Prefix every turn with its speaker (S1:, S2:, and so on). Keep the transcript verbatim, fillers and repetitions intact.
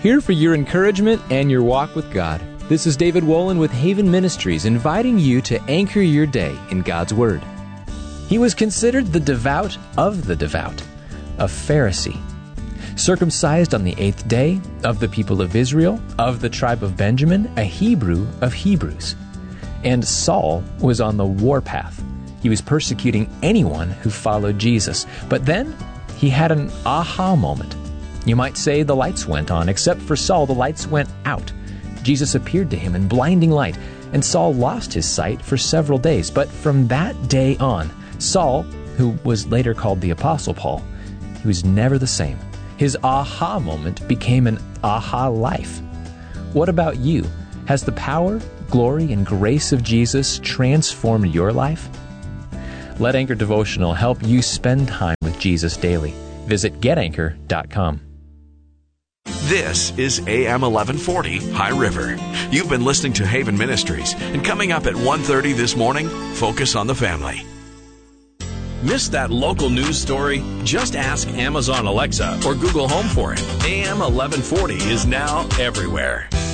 S1: here for your encouragement and your walk with God. This is David Wolin with Haven Ministries, inviting you to anchor your day in God's Word. He was considered the devout of the devout, a Pharisee. Circumcised on the eighth day, of the people of Israel, of the tribe of Benjamin, a Hebrew of Hebrews. And Saul was on the warpath. He was persecuting anyone who followed Jesus. But then he had an aha moment. You might say the lights went on, except for Saul, the lights went out. Jesus appeared to him in blinding light, and Saul lost his sight for several days. But from that day on, Saul, who was later called the Apostle Paul, he was never the same. His aha moment became an aha life. What about you? Has the power, glory, and grace of Jesus transformed your life? Let Anchor Devotional help you spend time with Jesus daily. Visit get anchor dot com.
S2: This is A M eleven forty, High River. You've been listening to Haven Ministries, and coming up at one thirty this morning, Focus on the Family. Miss that local news story? Just ask Amazon Alexa or Google Home for it. A M eleven forty is now everywhere.